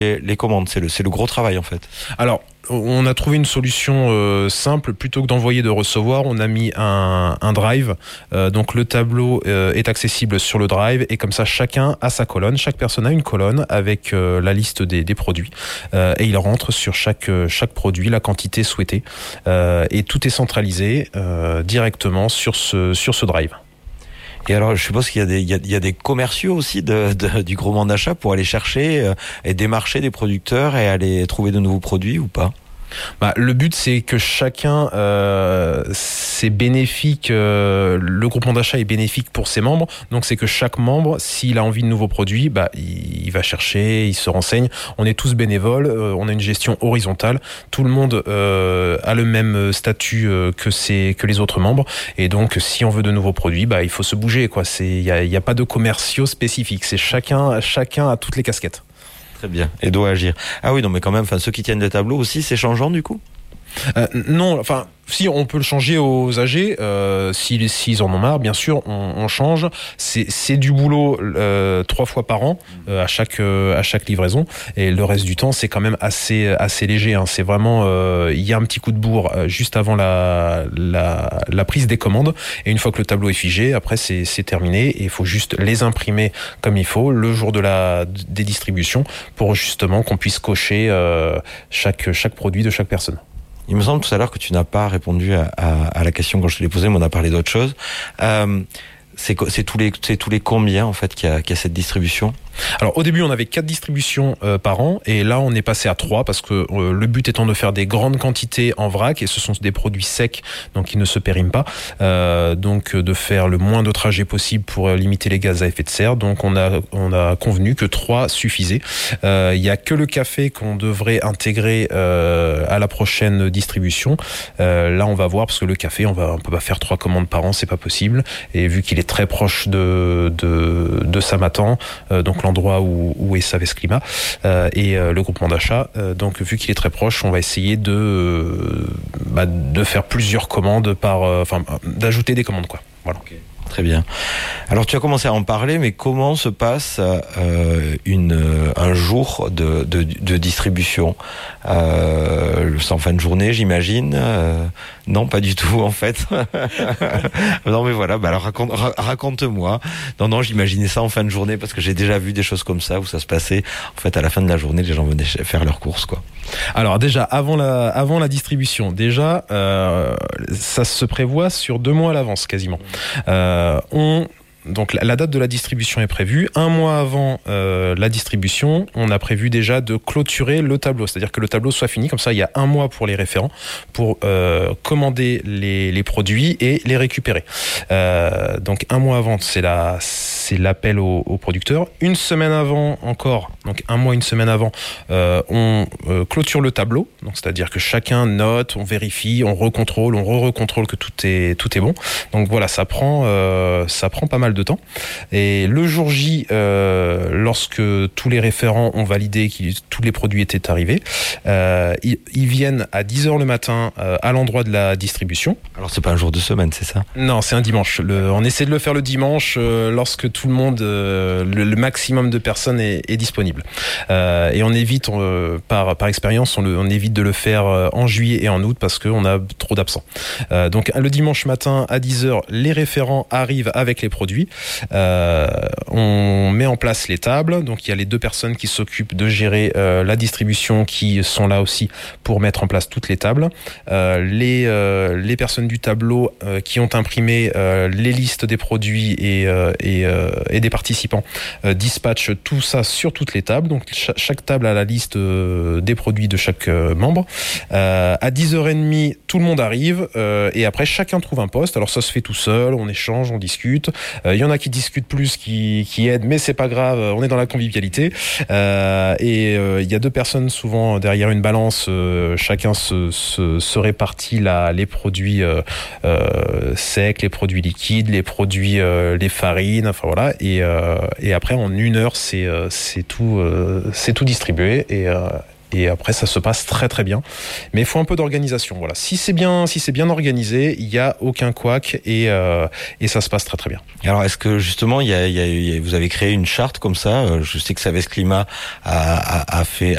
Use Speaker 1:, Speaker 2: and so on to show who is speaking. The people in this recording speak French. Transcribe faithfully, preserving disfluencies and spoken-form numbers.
Speaker 1: les, les commandes. C'est le, c'est le gros travail en fait.
Speaker 2: Alors, on a trouvé une solution euh, simple. Plutôt que d'envoyer de recevoir, on a mis un, un drive. Euh, donc le tableau euh, est accessible sur le drive et comme ça chacun a sa colonne. Chaque personne a une colonne avec euh, la liste des, des produits euh, et il rentre sur chaque chaque produit la quantité souhaitée euh, et tout est centralisé euh, directement sur ce sur ce drive.
Speaker 1: Et alors, je suppose qu'il y a des, il y a, il y a des commerciaux aussi de, de, du groupement d'achat pour aller chercher euh, et démarcher des producteurs et aller trouver de nouveaux produits ou pas ?
Speaker 2: Bah, le but, c'est que chacun, euh, c'est bénéfique, euh, le groupement d'achat est bénéfique pour ses membres, donc c'est que chaque membre, s'il a envie de nouveaux produits, bah, il, il va chercher, il se renseigne. On est tous bénévoles, euh, on a une gestion horizontale, tout le monde euh, a le même statut euh, que, ses, que les autres membres, et donc si on veut de nouveaux produits, bah, il faut se bouger, quoi. C'est, il n'y a, y a pas de commerciaux spécifiques, c'est chacun, chacun a toutes les casquettes.
Speaker 1: Très bien, et doit agir. Ah oui, non, mais quand même, enfin, ceux qui tiennent des tableaux aussi, c'est changeant du coup ?
Speaker 2: Euh, non, enfin, si on peut le changer aux âgés, euh, s'ils, s'ils en ont marre, bien sûr, on, on change. C'est, c'est du boulot euh, trois fois par an euh, à chaque euh, à chaque livraison, et le reste du temps, c'est quand même assez assez léger. Hein. C'est vraiment, il euh, y a un petit coup de bourre euh, juste avant la, la la prise des commandes, et une fois que le tableau est figé, après c'est c'est terminé, et il faut juste les imprimer comme il faut le jour de la des distributions pour justement qu'on puisse cocher euh, chaque chaque produit de chaque personne.
Speaker 1: Il me semble tout à l'heure que tu n'as pas répondu à, à, à la question quand je te l'ai posée, mais on a parlé d'autre chose. Euh, c'est, c'est, tous les, c'est tous les combien en fait qu'il y a, qu'il y a cette distribution ?
Speaker 2: Alors au début on avait quatre distributions euh, par an, et là on est passé à trois parce que euh, le but étant de faire des grandes quantités en vrac, et ce sont des produits secs donc qui ne se périment pas, euh, donc de faire le moins de trajets possible pour euh, limiter les gaz à effet de serre. Donc on a on a convenu que trois suffisaient. Euh, il y a que le café qu'on devrait intégrer euh, à la prochaine distribution. Euh, là on va voir, parce que le café on va on peut pas faire trois commandes par an, c'est pas possible, et vu qu'il est très proche de de de Samatan, euh, donc l'endroit où, où est Savès Climat euh, et euh, le groupement d'achat. Euh, donc vu qu'il est très proche, on va essayer de, euh, bah, de faire plusieurs commandes par, euh, enfin d'ajouter des commandes, quoi. Voilà.
Speaker 1: Okay. Très bien. Alors tu as commencé à en parler, mais comment se passe euh, une, un jour de, de, de distribution euh, c'est en fin de journée, j'imagine euh, Non, pas du tout en fait. Non mais voilà, bah alors raconte, ra- raconte-moi. Non, non, j'imaginais ça en fin de journée parce que j'ai déjà vu des choses comme ça où ça se passait. En fait, à la fin de la journée, les gens venaient faire leurs courses, quoi.
Speaker 2: Alors déjà, avant la, avant la distribution, déjà, euh, ça se prévoit sur deux mois à l'avance quasiment. Euh, on Donc la date de la distribution est prévue. Un mois avant euh, la distribution, on a prévu déjà de clôturer le tableau. C'est-à-dire que le tableau soit fini. Comme ça, il y a un mois pour les référents pour euh, commander les, les produits et les récupérer. Euh, donc un mois avant, c'est, la, c'est l'appel aux, aux producteurs. Une semaine avant encore, donc un mois, une semaine avant, euh, on euh, clôture le tableau. Donc c'est-à-dire que chacun note, on vérifie, on recontrôle, on re-recontrôle que tout est, tout est bon. Donc voilà, ça prend, euh, ça prend pas mal de temps. Et le jour J, euh, lorsque tous les référents ont validé que tous les produits étaient arrivés, euh, ils, ils viennent à dix heures le matin euh, à l'endroit de la distribution.
Speaker 1: Alors c'est pas un jour de semaine, c'est ça ?
Speaker 2: Non, c'est un dimanche. Le, on essaie de le faire le dimanche euh, lorsque tout le monde, euh, le, le maximum de personnes est, est disponible. Euh, et on évite, euh, par, par expérience, on, le, on évite de le faire euh, en juillet et en août parce qu'on a trop d'absents. Euh, donc le dimanche matin à dix heures, les référents arrivent avec les produits. Euh, on met en place les tables, donc il y a les deux personnes qui s'occupent de gérer euh, la distribution qui sont là aussi pour mettre en place toutes les tables. Euh, les, euh, les personnes du tableau euh, qui ont imprimé euh, les listes des produits et, euh, et, euh, et des participants euh, dispatchent tout ça sur toutes les tables. Donc cha- chaque table a la liste euh, des produits de chaque euh, membre. Euh, à dix heures trente, tout le monde arrive euh, et après chacun trouve un poste. Alors ça se fait tout seul, on échange, on discute. Il euh, y en a qui discutent plus, qui, qui aident, mais c'est pas grave, on est dans la convivialité. Euh, et il euh, y a deux personnes souvent derrière une balance, euh, chacun se, se, se répartit la, les produits euh, euh, secs, les produits liquides, les produits, euh, les farines, enfin voilà. Et, euh, et après en une heure, c'est, euh, c'est tout, euh, c'est tout distribué et, euh, et après ça se passe très très bien. Mais il faut un peu d'organisation. Voilà. Si c'est bien, si c'est bien organisé, il y a aucun couac et euh, et ça se passe très très bien.
Speaker 1: Alors est-ce que justement il y a, il y a, vous avez créé une charte comme ça? Je sais que Savès Climat a, a, a fait